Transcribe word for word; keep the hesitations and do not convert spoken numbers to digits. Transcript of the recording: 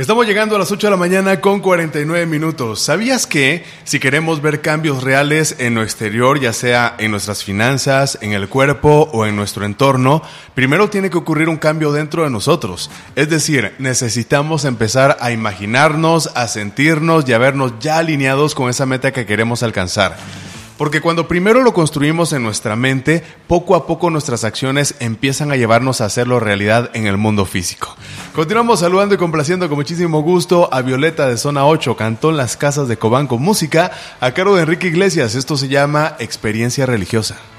Estamos llegando a las ocho de la mañana con cuarenta y nueve minutos. ¿Sabías que si queremos ver cambios reales en lo exterior, ya sea en nuestras finanzas, en el cuerpo o en nuestro entorno, primero tiene que ocurrir un cambio dentro de nosotros? Es decir, necesitamos empezar a imaginarnos, a sentirnos y a vernos ya alineados con esa meta que queremos alcanzar. Porque cuando primero lo construimos en nuestra mente, poco a poco nuestras acciones empiezan a llevarnos a hacerlo realidad en el mundo físico. Continuamos saludando y complaciendo con muchísimo gusto a Violeta de Zona ocho, cantó en las casas de Cobán con música a cargo de Enrique Iglesias. Esto se llama Experiencia Religiosa.